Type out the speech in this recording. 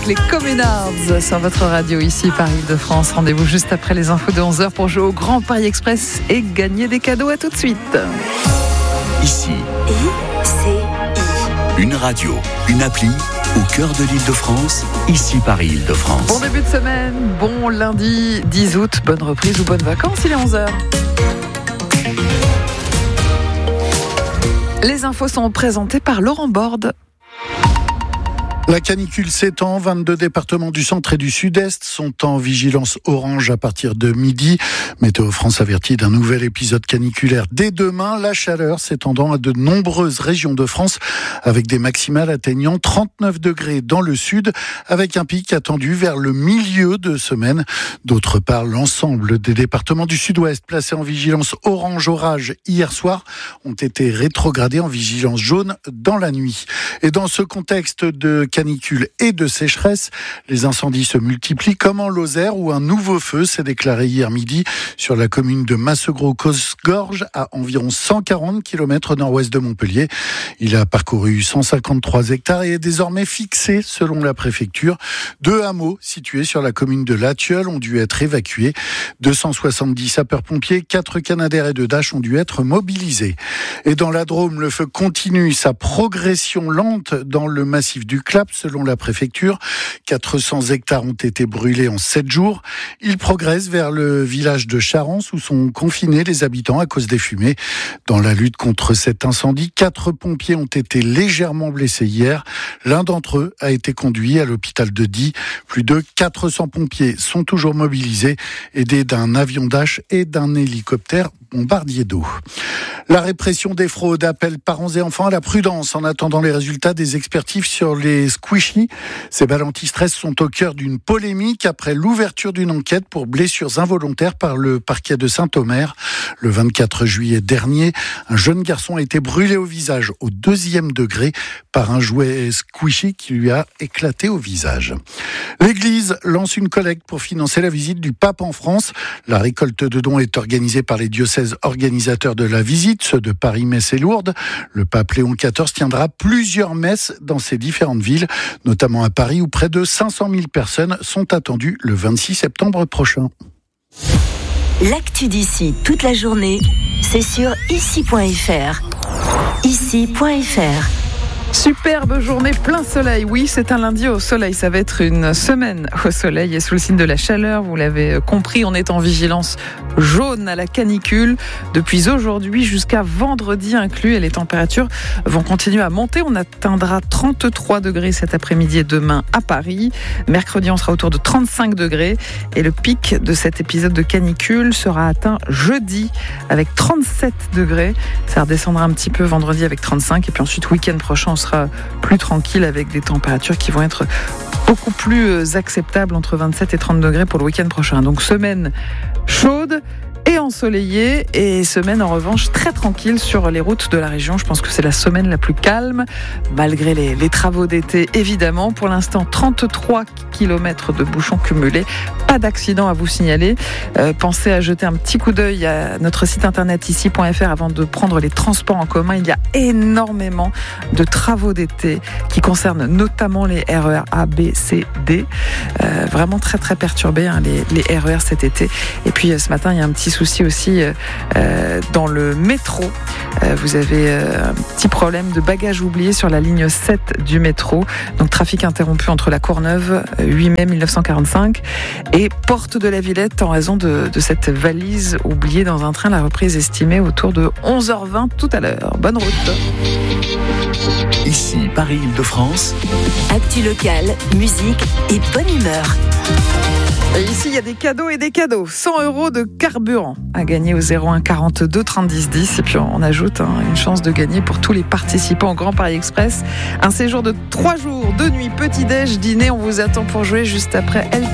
avec les Communards sur votre radio ici Paris-Île-de-France. Rendez-vous juste après les infos de 11h pour jouer au Grand Paris Express et gagner des cadeaux. À tout de suite. Ici, une radio, une appli au cœur de l'Île-de-France, ici Paris-Île-de-France. Bon début de semaine, bon lundi 10 août, bonne reprise ou bonnes vacances, il est 11h. Les infos sont présentées par Laurent Borde. La canicule s'étend, 22 départements du centre et du sud-est sont en vigilance orange à partir de midi. Météo France avertit d'un nouvel épisode caniculaire dès demain, la chaleur s'étendant à de nombreuses régions de France avec des maximales atteignant 39 degrés dans le sud avec un pic attendu vers le milieu de semaine. D'autre part, l'ensemble des départements du sud-ouest placés en vigilance orange orage hier soir ont été rétrogradés en vigilance jaune dans la nuit. Et dans ce contexte de canicule et de sécheresse, les incendies se multiplient comme en Lozère où un nouveau feu s'est déclaré hier midi sur la commune de Massegros-Cosgorges à environ 140 km nord-ouest de Montpellier. Il a parcouru 153 hectares et est désormais fixé selon la préfecture. 2 hameaux situés sur la commune de Latilleul ont dû être évacués. 270 sapeurs-pompiers, 4 Canadair et 2 Dash ont dû être mobilisés. Et dans la Drôme, le feu continue sa progression lente dans le massif du Clap. Selon la préfecture, 400 hectares ont été brûlés en 7 jours. Il progresse vers le village de Charence où sont confinés les habitants à cause des fumées. Dans la lutte contre cet incendie, 4 pompiers ont été légèrement blessés hier. L'un d'entre eux a été conduit à l'hôpital de Die. Plus de 400 pompiers sont toujours mobilisés, aidés d'un avion Dash et d'un hélicoptère bombardier d'eau. La répression des fraudes appelle parents et enfants à la prudence en attendant les résultats des expertises sur les squishies. Ces balles anti-stress sont au cœur d'une polémique après l'ouverture d'une enquête pour blessures involontaires par le parquet de Saint-Omer. Le 24 juillet dernier, un jeune garçon a été brûlé au visage au 2e degré par un jouet squishy qui lui a éclaté au visage. L'Église lance une collecte pour financer la visite du pape en France. La récolte de dons est organisée par les diocèses organisateurs de la visite, ceux de Paris, Metz et Lourdes. Le pape Léon XIV tiendra plusieurs messes dans ces différentes villes, notamment à Paris où près de 500 000 personnes sont attendues le 26 septembre prochain. L'actu d'ici toute la journée, c'est sur ici.fr. Ici.fr. Superbe journée, plein soleil. Oui, c'est un lundi au soleil. Ça va être une semaine au soleil et sous le signe de la chaleur. Vous l'avez compris, on est en vigilance jaune à la canicule depuis aujourd'hui jusqu'à vendredi inclus. Et les températures vont continuer à monter. On atteindra 33 degrés cet après-midi et demain à Paris. Mercredi, on sera autour de 35 degrés. Et le pic de cet épisode de canicule sera atteint jeudi avec 37 degrés. Ça redescendra un petit peu vendredi avec 35. Et puis ensuite, week-end prochain, on sera plus tranquille avec des températures qui vont être beaucoup plus acceptables entre 27 et 30 degrés pour le week-end prochain. Donc semaine chaude et ensoleillée et semaine en revanche très tranquille sur les routes de la région. Je pense que c'est la semaine la plus calme malgré les travaux d'été évidemment. Pour l'instant 33 km de bouchons cumulés, pas d'accident à vous signaler. Pensez à jeter un petit coup d'œil à notre site internet ici.fr avant de prendre les transports en commun. Il y a énormément de travaux d'été qui concernent notamment les RER A, B, C, D. Vraiment très très perturbés les RER cet été. Et puis ce matin il y a un petit souci aussi dans le métro. Vous avez un petit problème de bagages oubliés sur la ligne 7 du métro. Donc trafic interrompu entre la Courneuve, 8 mai 1945 et Porte de la Villette en raison de cette valise oubliée dans un train. La reprise estimée autour de 11h20 tout à l'heure. Bonne route. Ici Paris-Île-de-France. Actu locale, musique et bonne humeur. Et ici, il y a des cadeaux et des cadeaux. 100 € de carburant à gagner au 01 42 30 10 10. Et puis on ajoute une chance de gagner pour tous les participants au Grand Paris Express. Un séjour de 3 jours, 2 nuits, petit-déj, dîner. On vous attend pour jouer juste après Elton.